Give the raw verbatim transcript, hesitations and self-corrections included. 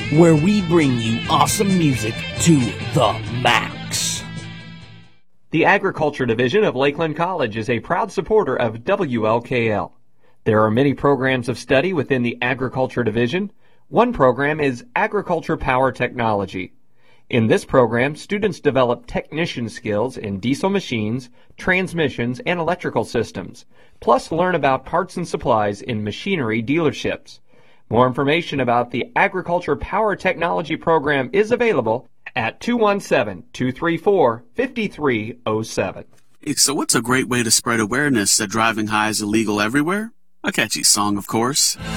where we bring you awesome music to the max. The Agriculture Division of Lakeland College is a proud supporter of W L K L. There are many programs of study within the Agriculture Division. One program is Agriculture Power Technology. In this program, students develop technician skills in diesel machines, transmissions, and electrical systems, plus learn about parts and supplies in machinery dealerships. More information about the Agriculture Power Technology program is available at two one seven, two three four, five three zero seven. Hey, so what's a great way to spread awareness that driving high is illegal everywhere? A catchy song, of course.